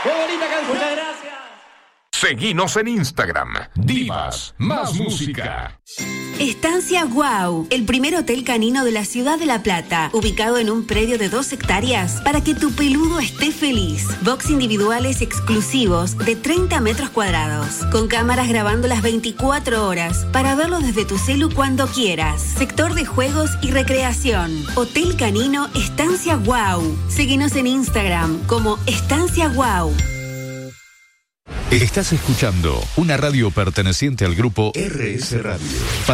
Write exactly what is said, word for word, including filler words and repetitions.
¡Qué bonita canción! Muchas gracias. Seguinos en Instagram, Divas Más Música. Estancia Wow, el primer hotel canino de la ciudad de La Plata, ubicado en un predio de dos hectáreas para que tu peludo esté feliz. Box individuales exclusivos de treinta metros cuadrados, con cámaras grabando las veinticuatro horas para verlo desde tu celu cuando quieras. Sector de juegos y recreación. Hotel canino Estancia Wow. Seguinos en Instagram como Estancia Wow. Estás escuchando una radio perteneciente al grupo R S Radio.